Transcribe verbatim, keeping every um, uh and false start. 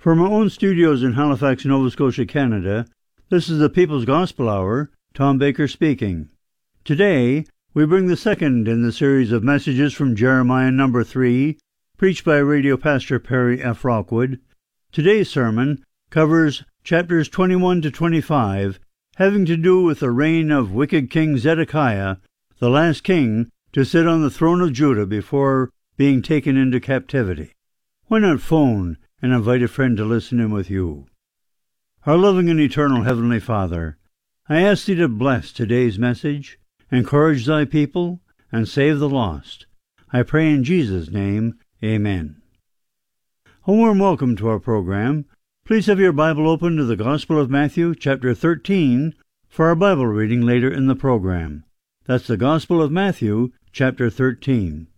From our own studios in Halifax, Nova Scotia, Canada, this is the People's Gospel Hour, Tom Baker speaking. Today, we bring the second in the series of messages from Jeremiah number three, preached by radio pastor Perry F. Rockwood. Today's sermon covers chapters twenty-one to twenty-five, having to do with the reign of wicked King Zedekiah, the last king to sit on the throne of Judah before being taken into captivity. Why not phone and invite a friend to listen in with you? Our loving and eternal Heavenly Father, I ask Thee to bless today's message, encourage Thy people, and save the lost. I pray in Jesus' name, Amen. A warm welcome to our program. Please have your Bible open to the Gospel of Matthew, chapter thirteen, for our Bible reading later in the program. That's the Gospel of Matthew, chapter thirteen.